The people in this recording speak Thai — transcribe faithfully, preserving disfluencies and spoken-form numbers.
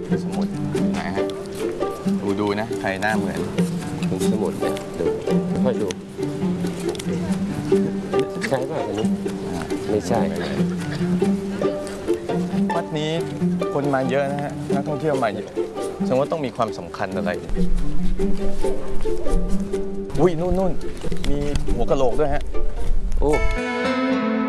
สมุดไหนฮะดูดูนะใครหน้าเหมือนเป็นสมุดเนี่ยดูค่อยดูใช่ป่ะอันนี้ไม่ใช่วัดนี้คนมาเยอะนะฮะนักท่องเที่ยวมาเยอะแสดงว่าต้องมีความสำคัญอะไรอุ้ยนู่นนู่นมีหัวกะโหลกด้วยฮะโอ้